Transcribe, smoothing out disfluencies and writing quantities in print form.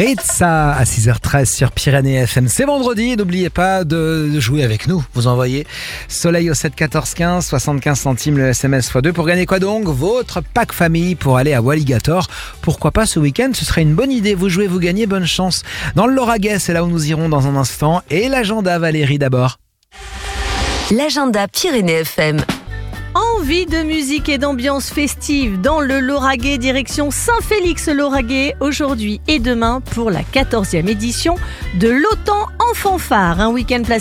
Ritza à 6h13 sur Pyrénées FM. C'est vendredi, n'oubliez pas de jouer avec nous. Vous envoyez Soleil au 7 14 15, 75 centimes le SMS x2 pour gagner quoi donc? Votre pack famille pour aller à Walligator. Pourquoi pas ce week-end? Ce serait une bonne idée. Vous jouez, vous gagnez, bonne chance. Dans le Lauragais, c'est là où nous irons dans un instant. Et l'agenda, Valérie, d'abord. L'agenda Pyrénées FM. Envie de musique et d'ambiance festive dans le Lauragais, direction Saint-Félix-Lauragais, aujourd'hui et demain pour la 14e édition de l'Autan en fanfare. Un week-end placé